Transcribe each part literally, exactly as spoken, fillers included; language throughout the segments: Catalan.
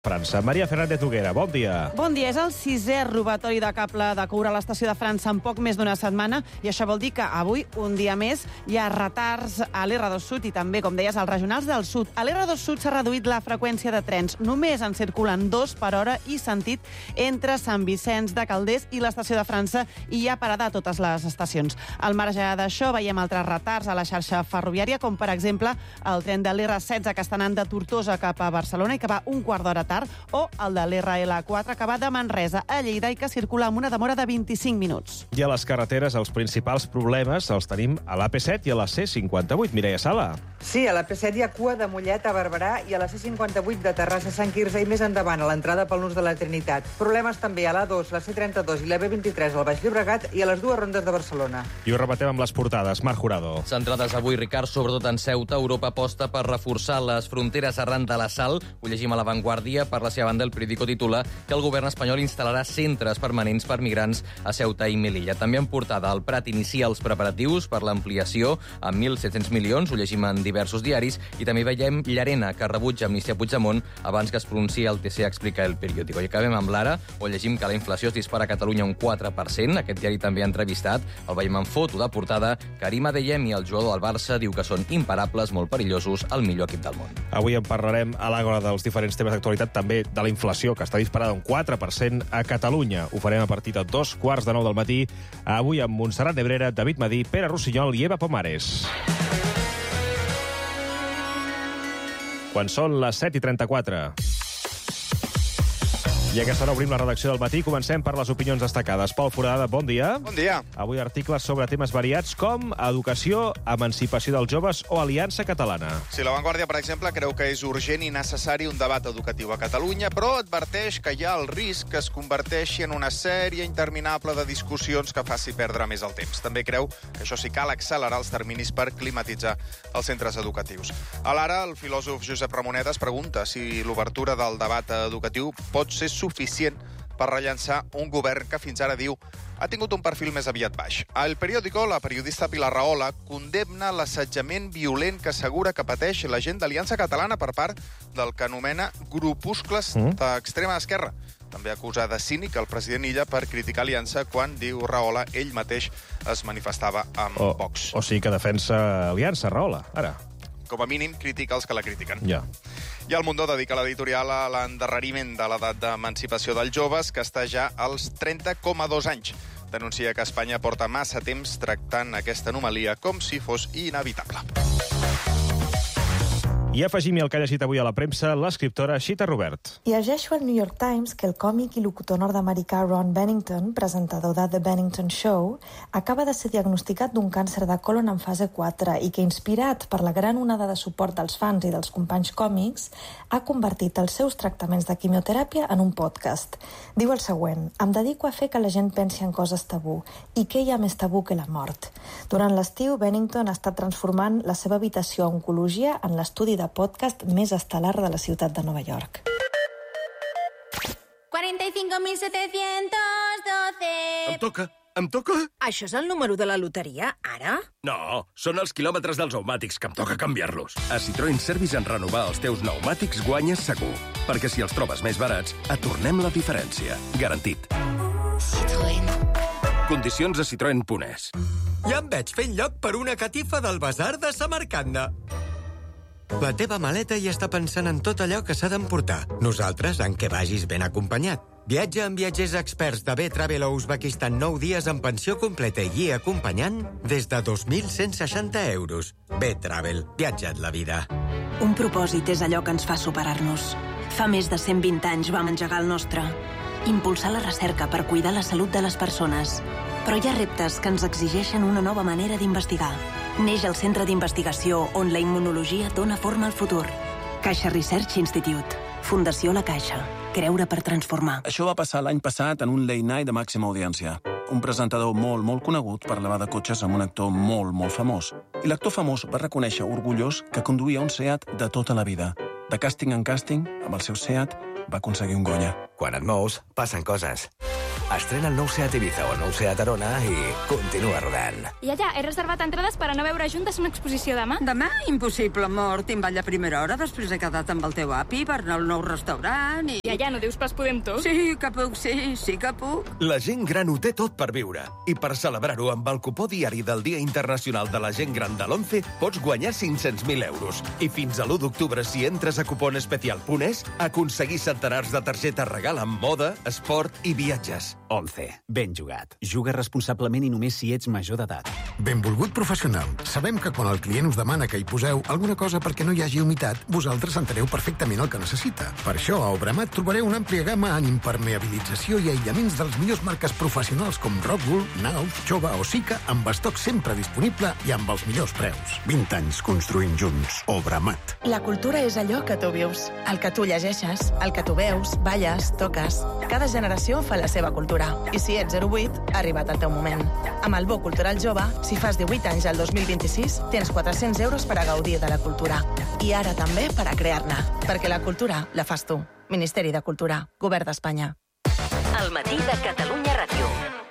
França. Maria Fernández Noguera, bon dia. Bon dia. És el sisè robatori de cable de coure a l'estació de França en poc més d'una setmana i això vol dir que avui, un dia més, hi ha retards a l'R dos Sud i també, com deies, als regionals del sud. A l'R dos Sud s'ha reduït la freqüència de trens. Només en circulen dos per hora i sentit entre Sant Vicenç de Calders i l'estació de França i hi ha parada a totes les estacions. Al marge d'això, veiem altres retards a la xarxa ferroviària, com per exemple el tren de l'R setze que està anant de Tortosa cap a Barcelona i que va un quart d'hora tard, o el de l'R L quatre que va de Manresa a Lleida i que circula amb una demora de vint-i-cinc minuts. I a les carreteres els principals problemes els tenim a l'A P set i a la C cinquanta-vuit. Mireia Sala. Sí, a l'A P set hi ha cua de Mollet a Barberà i a la C cinquanta-vuit de Terrassa a Sant Quirze i més endavant a l'entrada pel Nus de la Trinitat. Problemes també a l'A dos, la C trenta-dos i la B vint-i-tres al Baix Llobregat i a les dues rondes de Barcelona. I ho repetem amb les portades. Marc Jurado. Centrades avui, Ricard, sobretot en Ceuta, Europa aposta per reforçar les fronteres arran de l'assalt. Ho llegim a La Vanguardia. Per la seva banda, el periòdico titula que el govern espanyol instal·larà centres permanents per migrants a Ceuta i Melilla. També en portada, el Prat inicia els preparatius per l'ampliació amb mil set-cents milions, ho llegim en diversos diaris, i també veiem Llarena, que rebutja Amnistia Puigdemont abans que es pronunciï el T C, explica el periòdico. I acabem amb l'Ara, on llegim que la inflació es dispara a Catalunya un quatre per cent. Aquest diari també ha entrevistat, el veiem en foto de portada, Karim Adeyemi, el jugador del Barça, diu que són imparables, molt perillosos, el millor equip del món. Avui en parlarem a l'àgora dels diferents temes d'actualitat, també de la inflació, que està disparada un quatre per cent a Catalunya. Ho farem a partir de dos quarts de nou del matí. Avui amb Montserrat Nebrera, David Madí, Pere Rossinyol i Eva Pomares. Quan són les set i trenta-quatre. I a aquesta hora obrim la redacció del matí. Comencem per les opinions destacades. Pol Foradada, bon dia. Bon dia. Avui articles sobre temes variats com educació, emancipació dels joves o Aliança Catalana. Sí, La Vanguardia, per exemple, creu que és urgent i necessari un debat educatiu a Catalunya, però adverteix que hi ha el risc que es converteixi en una sèrie interminable de discussions que faci perdre més el temps. També creu que això sí cal accelerar els terminis per climatitzar els centres educatius. A l'Ara, el filòsof Josep Ramonet es pregunta si l'obertura del debat educatiu pot ser suficient per rellançar un govern que fins ara diu ha tingut un perfil més aviat baix. Al periòdico, la periodista Pilar Rahola condemna l'assetjament violent que assegura que pateix la gent d'Aliança Catalana per part del que anomena grupuscles mm. d'extrema esquerra. També acusa de cínic el president Illa per criticar Aliança quan, diu Rahola, ell mateix es manifestava amb o, Vox. O sigui que defensa Aliança, Rahola, ara. Com a mínim, critica els que la critiquen. Ja. I el Mundo dedica l'editorial a l'endarreriment de l'edat d'emancipació dels joves, que està ja als trenta coma dos anys. Denuncia que Espanya porta massa temps tractant aquesta anomalia com si fos inevitable. I afegim-hi el que ha llegit avui a la premsa l'escriptora Chita Robert. Llegeixo al New York Times que el còmic i locutor nord-americà Ron Bennington, presentador de The Bennington Show, acaba de ser diagnosticat d'un càncer de colon en fase quatre i que, inspirat per la gran onada de suport dels fans i dels companys còmics, ha convertit els seus tractaments de quimioteràpia en un podcast. Diu el següent: em dedico a fer que la gent pensi en coses tabú. I què hi ha més tabú que la mort? Durant l'estiu, Bennington ha estat transformant la seva habitació a oncologia en l'estudi de podcast més estel·lar de la ciutat de Nova York. cuarenta y cinco mil setecientos doce. Em toca, em toca. Això és el número de la loteria, ara? No, són els quilòmetres dels pneumàtics, que em toca canviar-los. A Citroën Service, en renovar els teus pneumàtics guanyes segur. Perquè si els trobes més barats, et tornem la diferència. Garantit. Citroën. Condicions a citroen punt es. Ja em veig fent lloc per una catifa del Basar de Samarcanda. La teva maleta ja està pensant en tot allò que s'ha d'emportar. Nosaltres, en què vagis ben acompanyat. Viatja amb viatgers experts de B-Travel a Uzbekistan nou dies amb pensió completa i guia acompanyant des de dos mil cent seixanta euros. B-Travel. Viatja't la vida. Un propòsit és allò que ens fa superar-nos. Fa més de cent vint anys vam engegar el nostre. Impulsar la recerca per cuidar la salut de les persones. Però hi ha reptes que ens exigeixen una nova manera d'investigar. Neix el Centre d'Investigació on la immunologia dona forma al futur. Caixa Research Institute. Fundació La Caixa. Creure per transformar. Això va passar l'any passat en un late night de màxima audiència. Un presentador molt, molt conegut parlava de cotxes amb un actor molt, molt famós. I l'actor famós va reconèixer orgullós que conduïa un Seat de tota la vida. De càsting en càsting, amb el seu Seat, va aconseguir un Goya. Quan et mous, passen coses. Estrena el nou Seat Ibiza o el nou Seat Arona i continua rodant. Ja, ja, he reservat entrades per anar a veure juntes una exposició demà. Demà? Impossible, amor. Tinc ball a primera hora, després he quedat amb el teu api per anar al nou restaurant i... Ja, ja, no dius pas podem tots? Sí, que puc, sí, sí que puc. La gent gran ho té tot per viure. I per celebrar-ho amb el cupó diari del Dia Internacional de la Gent Gran de l'ONCE pots guanyar cinc-cents mil euros. I fins a l'u d'octubre, si entres a cuponespecial punt es, aconseguir centenars de targetes regal amb moda, esport i viatges. ONCE. Ben jugat. Juga responsablement i només si ets major d'edat. Benvolgut professional. Sabem que quan el client us demana que hi poseu alguna cosa perquè no hi hagi humitat, vosaltres enteneu perfectament el que necessita. Per això, a Obramat trobareu una àmplia gamma en impermeabilització i aïllaments de les millors marques professionals com Rockwool, Nauf, Chova o Sika, amb estoc sempre disponible i amb els millors preus. vint anys construint junts. Obramat. La cultura és allò que tu vius, el que tu llegeixes, el que tu veus, balles, toques. Cada generació fa la seva cultura. I si ets zero vuit, ha arribat el teu moment. Amb el Bo Cultural Jove, si fas divuit anys al dos mil vint-i-sis, tens quatre-cents euros per a gaudir de la cultura. I ara també per a crear-ne. Perquè la cultura la fas tu. Ministeri de Cultura. Govern d'Espanya. El matí de Catalunya Ràdio.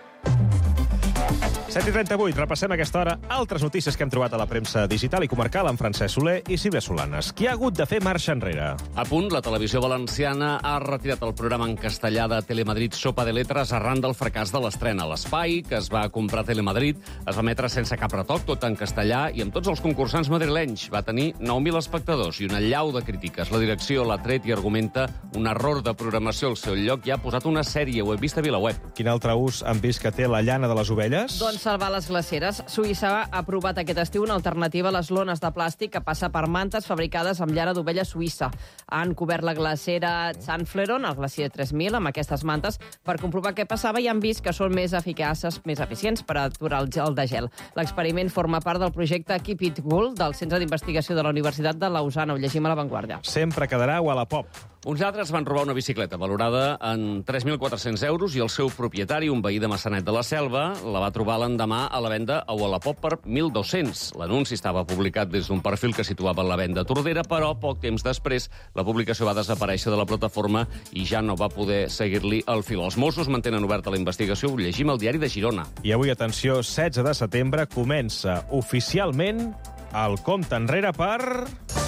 set i trenta-vuit, repassem a aquesta hora altres notícies que hem trobat a la premsa digital i comarcal amb Francesc Soler i Sílvia Solanes. Qui ha hagut de fer marxa enrere? A punt, la televisió valenciana ha retirat el programa en castellà de Telemadrid Sopa de Letras arran del fracàs de l'estrena. L'Espai, que es va comprar a Telemadrid, es va emetre sense cap retoc, tot en castellà, i amb tots els concursants madrilenys. Va tenir nou mil espectadors i una llau de crítiques. La direcció l'ha tret i argumenta un error de programació al seu lloc i ha posat una sèrie, ho he vist a VilaWeb. Quin altre ús han vist que té la llana de les ovelles? Doncs salvar les glaceres. Suïssa ha aprovat aquest estiu una alternativa a les lones de plàstic que passa per mantes fabricades amb llana d'ovella suïssa. Han cobert la glacera Zandfleron, el glacier tres mil, amb aquestes mantes per comprovar què passava i han vist que són més eficaces, més eficients per aturar el gel de gel. L'experiment forma part del projecte Keep It Cool del Centre d'Investigació de la Universitat de Lausana. Ho llegim a La Vanguardia. Sempre quedarà Wallapop. Uns altres van robar una bicicleta valorada en tres mil quatre-cents euros i el seu propietari, un veí de Massanet de la Selva, la va trobar l'endemà a la venda a Wallapop per mil dos-cents. L'anunci estava publicat des d'un perfil que situava la venda a Tordera, però poc temps després la publicació va desaparèixer de la plataforma i ja no va poder seguir-li el fil. Els Mossos mantenen oberta la investigació, ho llegim al diari de Girona. I avui, atenció, setze de setembre, comença oficialment el compte enrere per...